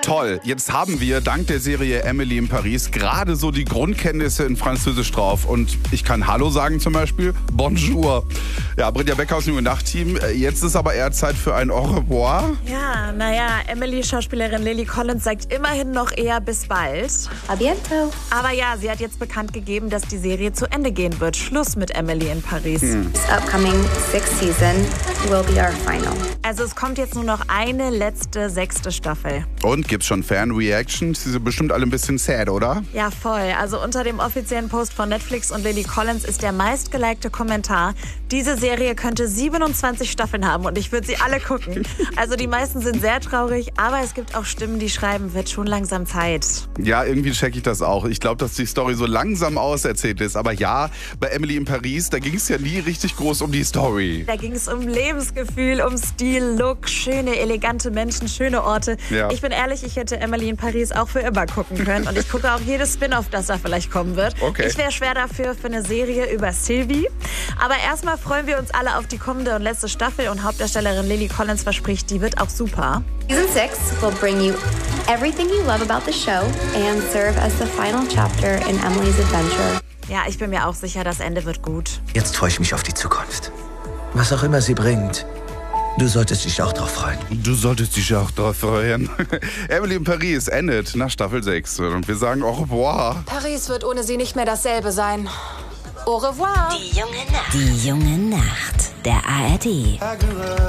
Toll, jetzt haben wir dank der Serie Emily in Paris gerade so die Grundkenntnisse in Französisch drauf. Und ich kann Hallo sagen zum Beispiel, Bonjour. Ja, Britta Becker aus dem Junge Nacht-Team. Jetzt ist aber eher Zeit für ein Au revoir. Ja, Emily-Schauspielerin Lily Collins sagt immerhin noch eher bis bald. A bientôt. Aber ja, sie hat jetzt bekannt gegeben, dass die Serie zu Ende gehen wird. Schluss mit Emily in Paris. This upcoming 6th season will be our final. Also es kommt jetzt nur noch eine letzte 6. Staffel. Und gibt's schon Fan-Reactions? Die sind bestimmt alle ein bisschen sad, oder? Ja, voll. Also unter dem offiziellen Post von Netflix und Lily Collins ist der meistgelikte Kommentar: Diese Serie könnte 27 Staffeln haben und ich würde sie alle gucken. Also die meisten sind sehr traurig, aber es gibt auch Stimmen, die schreiben, wird schon langsam Zeit. Ja, irgendwie check ich das auch. Ich glaube, dass die Story so langsam auserzählt ist. Aber ja, bei Emily in Paris, da ging es ja nie richtig groß um die Story. Da ging es um Lebensgefühl, um Stil, Look, schöne, elegante Menschen, schöne Orte. Ja. Ich bin ehrlich, ich hätte Emily in Paris auch für immer gucken können. Und ich gucke auch jedes Spin-off, das da vielleicht kommen wird. Okay. Ich wäre schwer dafür für eine Serie über Sylvie. Aber erstmal freuen wir uns alle auf die kommende und letzte Staffel. Und Hauptdarstellerin Lily Collins verspricht, die wird auch super. Season 6 will bring you everything you love about the show and serve as the final chapter in Emily's adventure. Ja, ich bin mir auch sicher, das Ende wird gut. Jetzt freue ich mich auf die Zukunft. Was auch immer sie bringt, du solltest dich auch drauf freuen. Du solltest dich auch drauf freuen. Emily in Paris endet nach Staffel 6. Und wir sagen au revoir. Paris wird ohne sie nicht mehr dasselbe sein. Au revoir. Die junge Nacht. Der ARD.